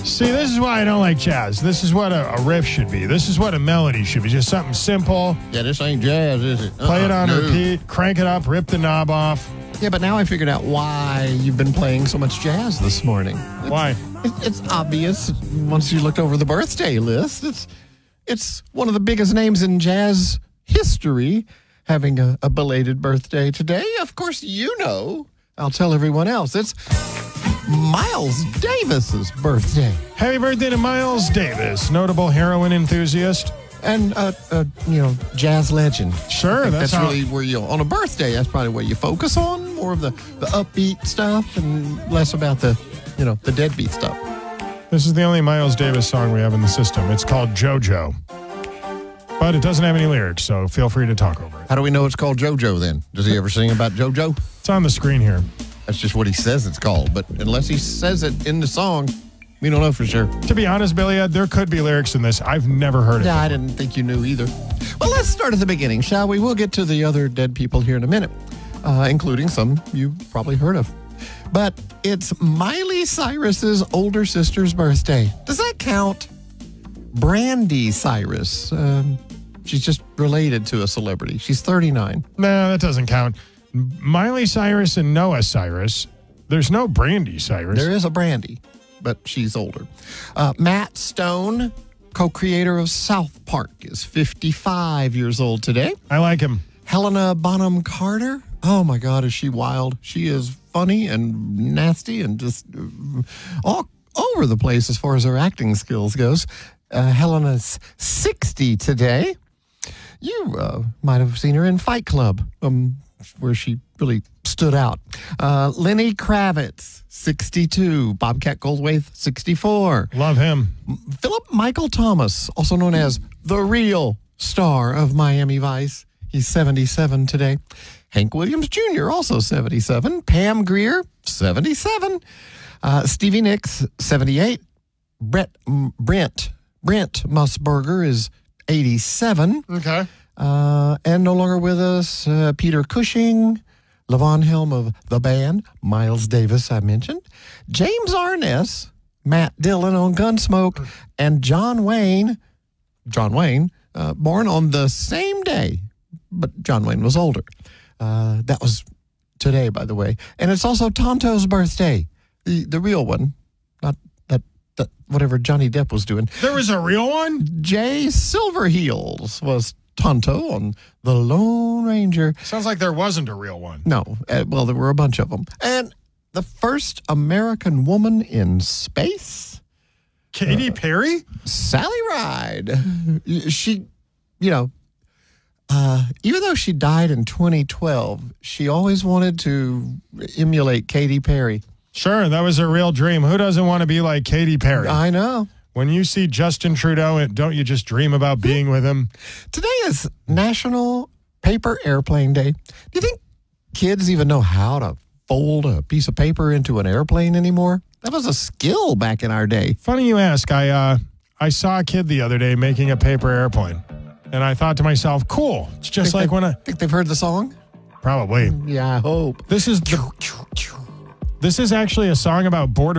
See, this is why I don't like jazz. This is what a riff should be. This is what a melody should be. Just something simple. Yeah, this ain't jazz, is it? Play it on repeat, crank it up, rip the knob off. Yeah, but now I figured out why you've been playing so much jazz this morning. Why? It's obvious once you looked over the birthday list. It's one of the biggest names in jazz history having a belated birthday today. Of course, you know. I'll tell everyone else. It's Miles Davis's birthday. Happy birthday to Miles Davis, notable heroin enthusiast. And, jazz legend. Sure, that's really where you, on a birthday, that's probably where you focus on, more of the upbeat stuff and less about the deadbeat stuff. This is the only Miles Davis song we have in the system. It's called JoJo. But it doesn't have any lyrics, so feel free to talk over it. How do we know it's called JoJo then? Does he ever sing about JoJo? It's on the screen here. That's just what he says it's called. But unless he says it in the song, we don't know for sure. To be honest, Billy, there could be lyrics in this. I've never heard it. Yeah, I didn't think you knew either. Well, let's start at the beginning, shall we? We'll get to the other dead people here in a minute, including some you probably heard of. But it's Miley Cyrus's older sister's birthday. Does that count? Brandy Cyrus. She's just related to a celebrity. She's 39. No, that doesn't count. Miley Cyrus and Noah Cyrus. There's no Brandy Cyrus. There is a Brandy, but she's older. Matt Stone, co-creator of South Park, is 55 years old today. I like him. Helena Bonham Carter. Oh, my God, is she wild. She is funny and nasty and just all over the place as far as her acting skills goes. Helena's 60 today. You might have seen her in Fight Club, where she really stood out. Lenny Kravitz, 62. Bobcat Goldthwait, 64. Love him. Philip Michael Thomas, also known as the real star of Miami Vice. He's 77 today. Hank Williams Jr., also 77. Pam Grier, 77. Stevie Nicks, 78. Brent Musburger is 87. Okay. And no longer with us, Peter Cushing, Levon Helm of the band, Miles Davis, I mentioned, James Arness, Matt Dillon on Gunsmoke, and John Wayne, born on the same day, but John Wayne was older. That was today, by the way. And it's also Tonto's birthday, the real one, not that whatever Johnny Depp was doing. There was a real one? Jay Silverheels was Tonto on The Lone Ranger. Sounds like there wasn't a real one. No. Well, there were a bunch of them. And the first American woman in space? Katy Perry? Sally Ride. She, even though she died in 2012, she always wanted to emulate Katy Perry. Sure, that was a real dream. Who doesn't want to be like Katy Perry? I know. When you see Justin Trudeau, don't you just dream about being with him? Today is National Paper Airplane Day. Do you think kids even know how to fold a piece of paper into an airplane anymore? That was a skill back in our day. Funny you ask. I saw a kid the other day making a paper airplane, and I thought to myself, cool. It's just like when I think they've heard the song. Probably. Yeah, I hope. This is actually a song about border